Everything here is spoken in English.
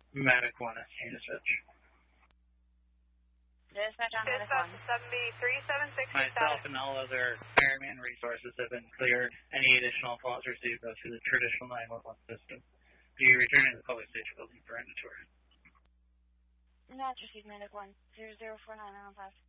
Medic 1 is dispatch. Dispatch on Medic 1. 73-760. Myself and all other fireman resources have been cleared. Any additional calls received go through the traditional 911 system. Be returning to the public safety building for inventory. Not received, Medic 1. 0049 on 5.